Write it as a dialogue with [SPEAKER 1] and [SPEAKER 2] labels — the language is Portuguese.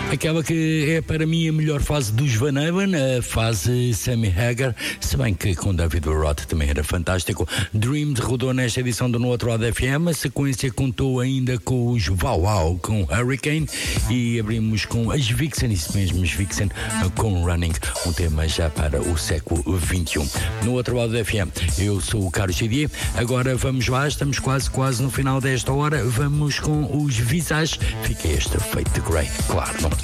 [SPEAKER 1] Aquela que é para mim a melhor fase dos Van Halen, a fase Sammy Hagar, se bem que com David Roth também era fantástico. Dreams rodou nesta edição do No Outro Lado FM, a sequência contou ainda com os Wow Wow, com Hurricane, e abrimos com as Vixen, isso mesmo, as Vixen com Running, um tema já para o século XXI. No Outro Lado da FM, eu sou o Carlos Chidier. Agora vamos lá, estamos quase no final desta hora, vamos com os Visage. Fica este Fate the Grey, claro, não